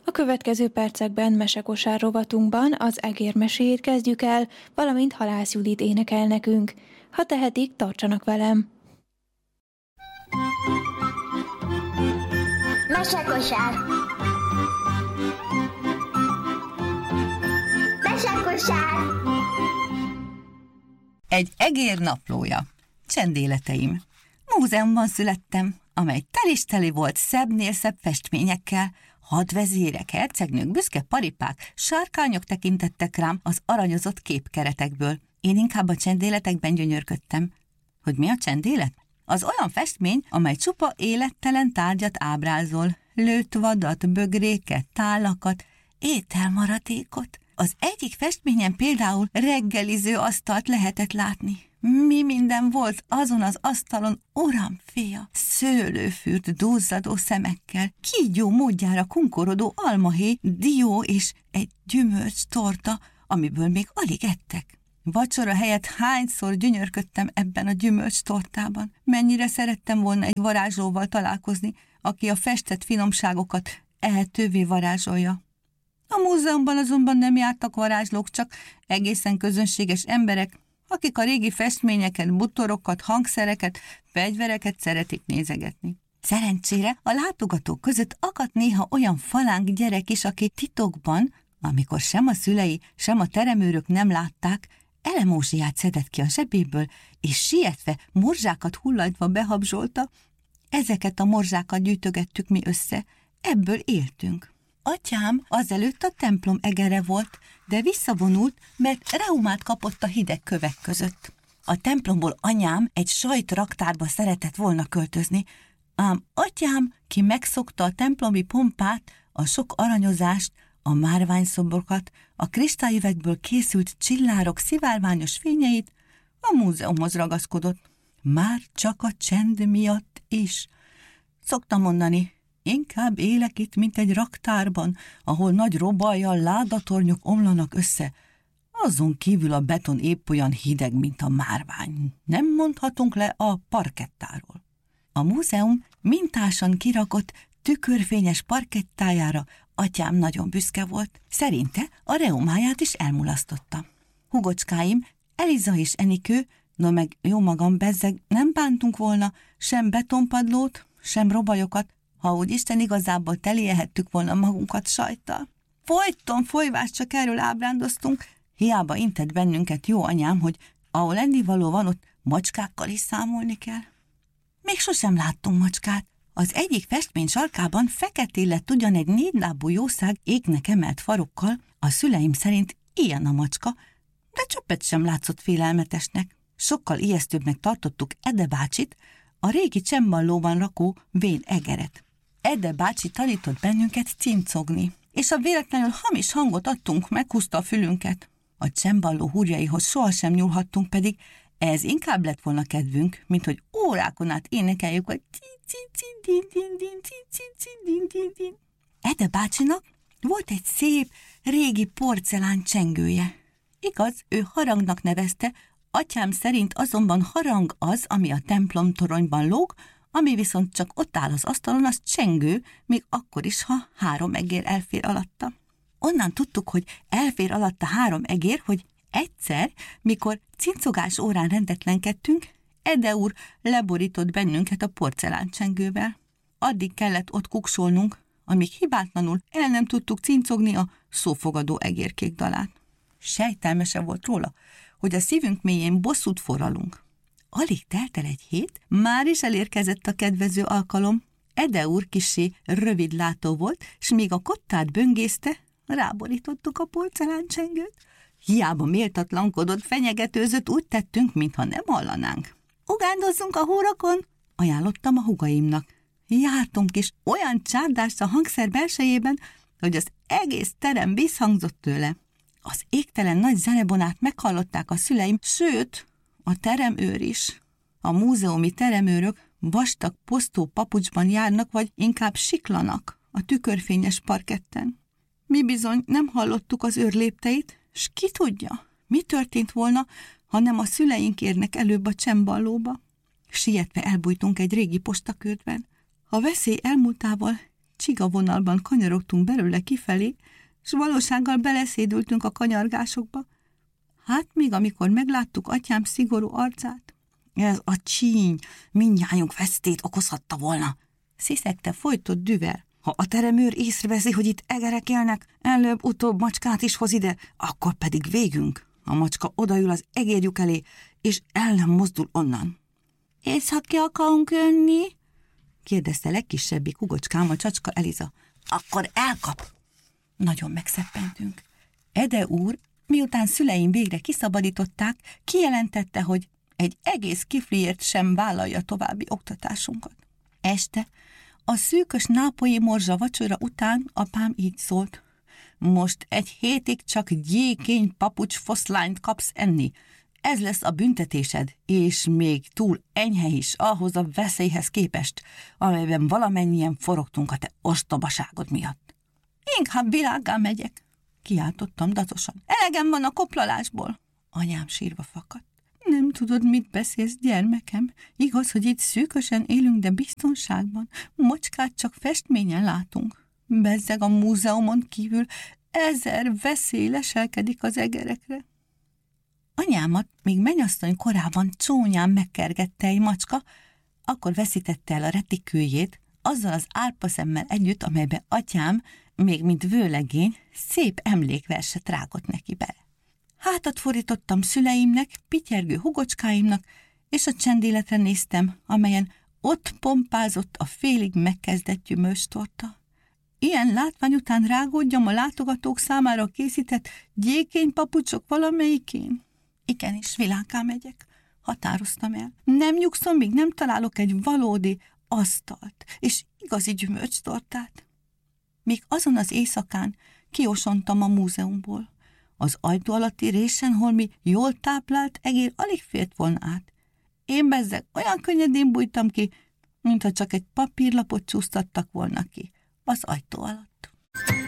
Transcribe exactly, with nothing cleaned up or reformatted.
A következő percekben mesekosár rovatunkban az egérmeséjét kezdjük el, valamint Halász Judit énekel nekünk. Ha tehetik, tartsanak velem! Mesekosár! Mesekosár! Egy egér naplója. Csendéleteim. Múzeumban születtem, amely tel is teli volt szebbnél szebb festményekkel. Hadvezérek, hercegnők, büszke paripák, sárkányok tekintettek rám az aranyozott képkeretekből. Én inkább a csendéletekben gyönyörködtem. Hogy mi a csendélet? Az olyan festmény, amely csupa élettelen tárgyat ábrázol. Lőtt vadat, bögréket, tálakat, ételmaradékot. Az egyik festményen például reggeliző asztalt lehetett látni. Mi minden volt azon az asztalon, uram fia, szőlőfürt duzzadó szemekkel, kígyó módjára kunkorodó almahéj, dió és egy gyümölcs torta, amiből még alig ettek. Vacsora helyett hányszor gyönyörködtem ebben a gyümölcs tortában. Mennyire szerettem volna egy varázslóval találkozni, aki a festett finomságokat ehetővé varázsolja. A múzeumban azonban nem jártak varázslók, csak egészen közönséges emberek, akik a régi festményeket, butorokat, hangszereket, fegyvereket szeretik nézegetni. Szerencsére a látogatók között akadt néha olyan falánk gyerek is, aki titokban, amikor sem a szülei, sem a teremőrök nem látták, elemózsiát szedett ki a zsebéből, és sietve, morzsákat hullajtva behabzsolta. Ezeket a morzsákat gyűjtögettük mi össze, ebből éltünk. Atyám azelőtt a templom egere volt, de visszavonult, mert reumát kapott a hideg kövek között. A templomból anyám egy sajtraktárba szeretett volna költözni, ám atyám, ki megszokta a templomi pompát, a sok aranyozást, a márványszobrokat, a kristályüvegből készült csillárok szivárványos fényeit, a múzeumhoz ragaszkodott. Már csak a csend miatt is. Szoktam mondani, inkább élek itt, mint egy raktárban, ahol nagy robajjal ládatornyok omlanak össze. Azon kívül a beton épp olyan hideg, mint a márvány. Nem mondhatunk le a parkettáról. A múzeum mintásan kirakott, tükörfényes parkettájára atyám nagyon büszke volt. Szerinte a reumáját is elmulasztotta. Hugocskáim, Eliza és Enikő, no meg jó magam bezzeg, nem bántunk volna sem betonpadlót, sem robajokat, ha úgy Isten igazából teliehettük volna magunkat sajttal. Folyton folyvást csak erről ábrándoztunk, hiába intett bennünket jó anyám, hogy ahol ennivaló van, ott macskákkal is számolni kell. Még sosem láttunk macskát. Az egyik festmény sarkában feketén lett ugyan egy négylábú jószág égnek emelt farokkal, a szüleim szerint ilyen a macska, de csöppet sem látszott félelmetesnek. Sokkal ijesztőbbnek tartottuk Ede bácsit, a régi csemballóban rakó vén egeret. Ede bácsi tanított bennünket cincogni, és a véletlenül hamis hangot adtunk, meghúzta a fülünket. A csemballó húrjaihoz sohasem nyúlhattunk, pedig ez inkább lett volna kedvünk, mint hogy órákon át énekeljük, hogy Ede bácsinak volt egy szép, régi porcelán csengője. Igaz, ő harangnak nevezte, atyám szerint azonban harang az, ami a templom toronyban lóg, ami viszont csak ott áll az asztalon, az csengő, még akkor is, ha három egér elfér alatta. Onnan tudtuk, hogy elfér alatta három egér, hogy egyszer, mikor cincogás órán rendetlenkedtünk, Ede úr leborított bennünket a porceláncsengővel. Addig kellett ott kuksolnunk, amíg hibátlanul el nem tudtuk cincogni a szófogadó egérkék dalát. Sejtelmese volt róla, hogy a szívünk mélyén bosszút forralunk. Alig telt el egy hét, már is elérkezett a kedvező alkalom. Ede úr kissé rövidlátó volt, s míg a kottát böngészte, ráborítottuk a porceláncsengőt. Hiába méltatlankodott, fenyegetőzött, úgy tettünk, mintha nem hallanánk. Ugándozzunk a hórokon, ajánlottam a húgaimnak. Jártunk is olyan csárdást a hangszer belsejében, hogy az egész terem visszhangzott tőle. Az égtelen nagy zenebonát meghallották a szüleim, sőt, a teremőr is. A múzeumi teremőrök vastag posztó papucsban járnak, vagy inkább siklanak a tükörfényes parketten. Mi bizony nem hallottuk az őr lépteit, s ki tudja, mi történt volna, ha nem a szüleink érnek előbb a csemballóba. Sietve elbújtunk egy régi postakörtben. A veszély elmúltával csigavonalban kanyarogtunk belőle kifelé, s valósággal beleszédültünk a kanyargásokba. Hát még amikor megláttuk atyám szigorú arcát, ez a csíny mindnyájunk vesztét okozhatta volna, sziszegte folytott düvel. Ha a teremőr észreveszi, hogy itt egerek élnek, előbb-utóbb macskát is hoz ide, akkor pedig végünk. A macska odaül az egérjük elé, és el nem mozdul onnan. Észak ki akarunk jönni? Kérdezte legkisebbik hugocskám, a Csacska Eliza. Akkor elkap. Nagyon megszeppentünk. Ede úr, miután szüleim végre kiszabadították, kijelentette, hogy egy egész kifliért sem vállalja további oktatásunkat. Este, a szűkös nápolyi morzsa vacsora után apám így szólt. Most egy hétig csak gyékény papucs foszlányt kapsz enni. Ez lesz a büntetésed, és még túl enyhe is ahhoz a veszélyhez képest, amelyben valamennyien forogtunk a te ostobaságod miatt. Inkább világgá megyek, kiáltottam datosan. Elegem van a koplalásból. Anyám sírva fakadt. Nem tudod, mit beszélsz, gyermekem? Igaz, hogy itt szűkösen élünk, de biztonságban. Macskát csak festményen látunk. Bezzeg a múzeumon kívül ezer veszély leselkedik az egerekre. Anyámat még mennyasszony korában csónyán megkergette egy macska, akkor veszítette el a retikőjét, azzal az árpaszemmel együtt, amelybe atyám, még mint vőlegény, szép emlékverset rágott neki bele. Hátat fordítottam szüleimnek, pityergő hugocskáimnak, és a csendéletre néztem, amelyen ott pompázott a félig megkezdett gyümölcstorta. Ilyen látvány után rágódjam a látogatók számára készített gyékény papucsok valamelyikén? Igenis, világgá megyek, határoztam el. Nem nyugszom, míg nem találok egy valódi asztalt és igazi gyümölcstortát. Míg azon az éjszakán kiosontam a múzeumból. Az ajtó alatti résen holmi jól táplált egér alig fért volna át. Én bezzeg olyan könnyedén bújtam ki, mintha csak egy papírlapot csúsztattak volna ki az ajtó alatt.